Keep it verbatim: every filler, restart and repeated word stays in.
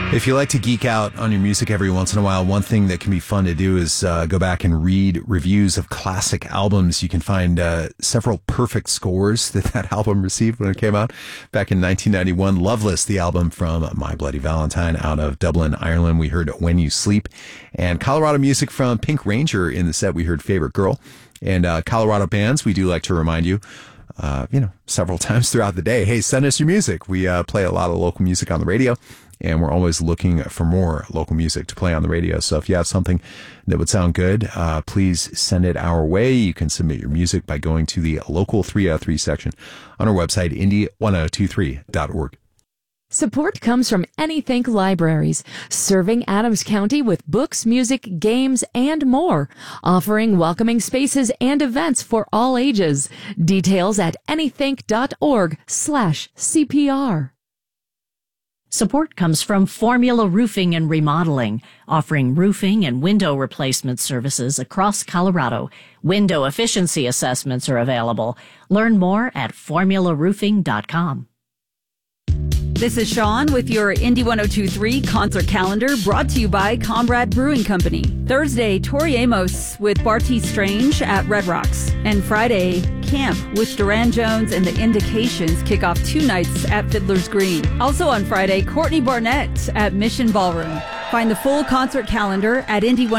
If you like to geek out on your music every once in a while, one thing that can be fun to do is uh, go back and read reviews of classic albums. You can find uh, several perfect scores that that album received when it came out back in nineteen ninety-one. Loveless, the album from My Bloody Valentine out of Dublin, Ireland. We heard When You Sleep. And Colorado music from Pink Ranger in the set. We heard Favorite Girl. And uh, Colorado bands, we do like to remind you, uh, you know, several times throughout the day, hey, send us your music. We uh, play a lot of local music on the radio. And we're always looking for more local music to play on the radio. So if you have something that would sound good, uh, please send it our way. You can submit your music by going to the local three oh three section on our website, indie ten twenty-three dot org. Support comes from Anythink Libraries, serving Adams County with books, music, games, and more, offering welcoming spaces and events for all ages. Details at anythink.org slash CPR. Support comes from Formula Roofing and Remodeling, offering roofing and window replacement services across Colorado. Window efficiency assessments are available. Learn more at formula roofing dot com. This is Sean with your Indie ten twenty-three concert calendar, brought to you by Comrade Brewing Company. Thursday, Tori Amos with Barty Strange at Red Rocks. And Friday, Camp with Duran Jones and the Indications kick off two nights at Fiddler's Green. Also on Friday, Courtney Barnett at Mission Ballroom. Find the full concert calendar at indie